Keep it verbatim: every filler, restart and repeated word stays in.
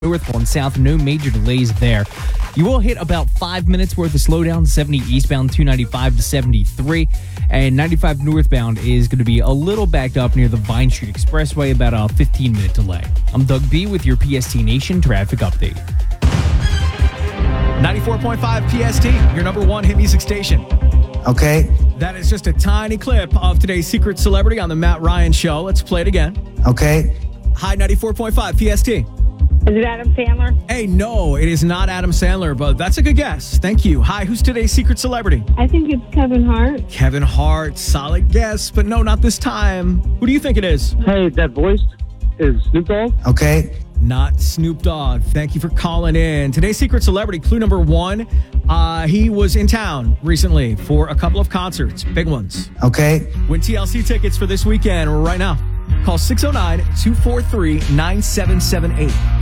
Northbound south, no major delays there. You will hit about five minutes worth of slowdown, seventy eastbound, two ninety-five to seventy-three. And ninety-five northbound is going to be a little backed up near the Vine Street Expressway, about a fifteen minute delay. I'm Doug B with your P S T Nation traffic update. ninety-four point five P S T, your number one hit music station. Okay. That is just a tiny clip of today's Secret Celebrity on the Matt Ryan Show. Let's play it again. Okay. Hi, ninety-four point five P S T. Is it Adam Sandler? Hey, no, it is not Adam Sandler, but that's a good guess. Thank you. Hi, who's today's Secret Celebrity? I think it's Kevin Hart. Kevin Hart, solid guess, but no, not this time. Who do you think it is? Hey, that voice is Snoop Dogg? Okay. Not Snoop Dogg. Thank you for calling in. Today's Secret Celebrity, clue number one. Uh, he was in town recently for a couple of concerts, big ones. Okay. Win T L C tickets for this weekend right now. Call six oh nine, two four three, nine seven seven eight.